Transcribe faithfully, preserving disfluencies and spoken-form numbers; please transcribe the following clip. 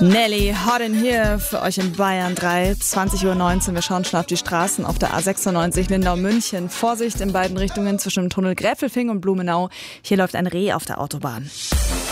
Nelly, Hot in Here für euch in Bayern drei, zwanzig Uhr neunzehn. Wir schauen schon auf die Straßen auf der A sechsundneunzig Lindau-München. Vorsicht in beiden Richtungen zwischen dem Tunnel Gräfelfing und Blumenau. Hier läuft ein Reh auf der Autobahn.